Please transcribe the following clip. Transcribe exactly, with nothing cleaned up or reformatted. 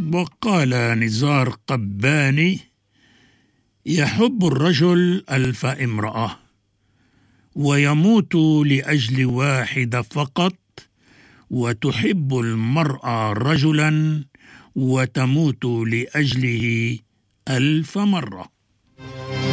وقال نزار قباني: يحب الرجل ألف امرأة ويموت لأجل واحدة فقط، وتحب المرأة رجلا وتموت لأجله ألف مرة.